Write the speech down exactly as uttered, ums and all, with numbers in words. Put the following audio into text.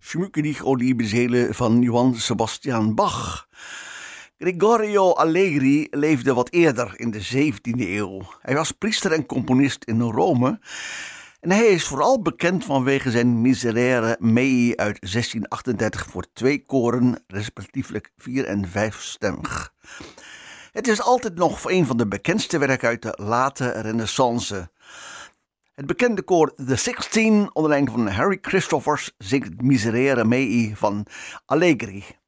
Schmücke dich, o liebe Seele van Johann Sebastian Bach. Gregorio Allegri leefde wat eerder in de zeventiende eeuw. Hij was priester en componist in Rome. En hij is vooral bekend vanwege zijn Miserere Mei uit zestien achtendertig voor twee koren, respectievelijk vier- en vijfstemmig. Het is altijd nog een van de bekendste werken uit de late Renaissance. Het bekende koor The Sixteen, onder leiding van Harry Christophers, zingt het Miserere Mei van Allegri.